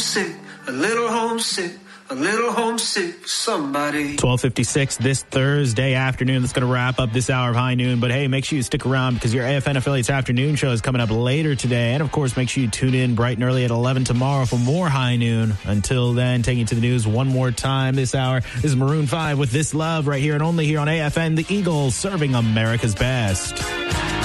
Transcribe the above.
homesick, a little homesick. A little homesick for somebody. 12:56 this Thursday afternoon. That's going to wrap up this hour of High Noon. But hey, make sure you stick around because your AFN Affiliates afternoon show is coming up later today. And of course, make sure you tune in bright and early at 11 tomorrow for more High Noon. Until then, taking you to the news one more time this hour. This is Maroon 5 with This Love right here and only here on AFN, the Eagles, serving America's best.